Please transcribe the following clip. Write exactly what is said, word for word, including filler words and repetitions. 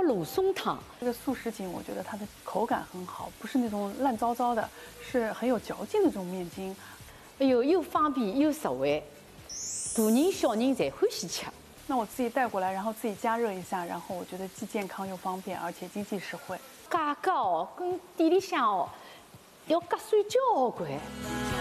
芦笋汤。 这个素什锦，我觉得它的口感很好，不是那种烂糟糟的，是很有嚼劲的这种面筋。 哎呦，又方便又实惠，大人小人侪欢喜吃。 那我自己带过来，然后自己加热一下，然后我觉得既健康又方便，而且经济实惠。 价格哦，跟店里向哦要合算交关。